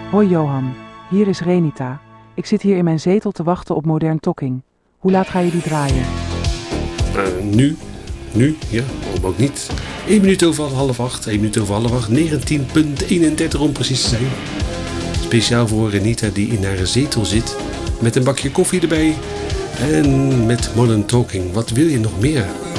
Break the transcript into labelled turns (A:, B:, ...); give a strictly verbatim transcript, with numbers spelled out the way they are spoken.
A: Hoi Johan, hier is Renita. Ik zit hier in mijn zetel te wachten op Modern Talking. Hoe laat ga je die draaien?
B: Uh, nu, nu, ja, waarom ook niet. één minuut over half acht, één minuut over half acht, negentien eenendertig om precies te zijn. Speciaal voor Renita die in haar zetel zit, met een bakje koffie erbij en met Modern Talking. Wat wil je nog meer?